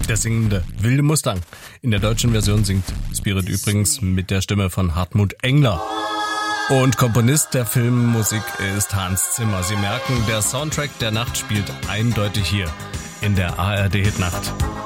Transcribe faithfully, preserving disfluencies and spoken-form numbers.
Der singende wilde Mustang. In der deutschen Version singt Spirit übrigens mit der Stimme von Hartmut Engler. Und Komponist der Filmmusik ist Hans Zimmer. Sie merken, der Soundtrack der Nacht spielt eindeutig hier in der A R D Hitnacht.